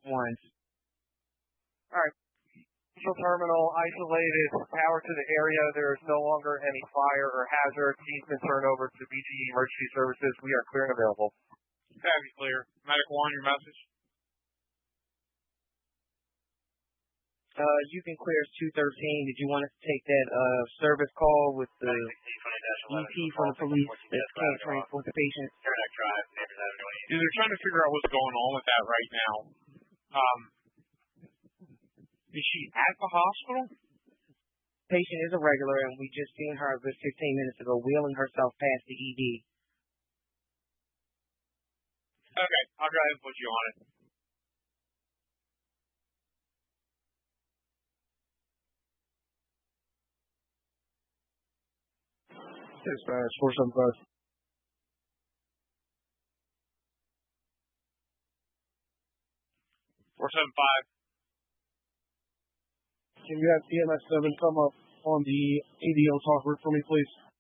ones. All right. Central terminal isolated, power to the area. There is no longer any fire or hazard. Team's been turned over to BGE Emergency Services. We are clear and available. Savvy clear. Medic 1, your message? You can clear 213. Did you want us to take that service call with the EP from the police that came transport the patient? Yeah, they're trying to figure out what's going on with that right now. Is she at the hospital? Patient is a regular, and we just seen her a good 15 minutes ago wheeling herself past the ED. Okay, I'll go ahead and put you on it. Dispatch 475. Can you have EMS 7 come up on the ADO talk route for me, please?